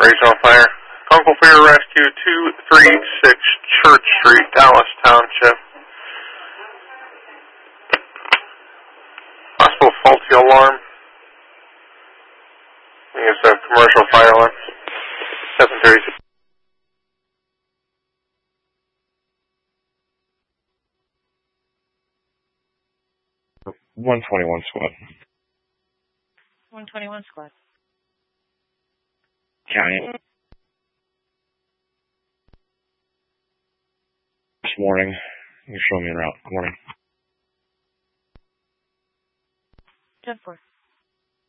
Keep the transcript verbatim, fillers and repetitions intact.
Raise on fire. Uncle Fire Rescue two thirty-six Church Street, Dallas Township. Possible faulty alarm. It's a commercial fire alarm. seven thirty-six. one twenty-one squad. one twenty-one squad. County. This morning. You show me a route. Good morning. ten four.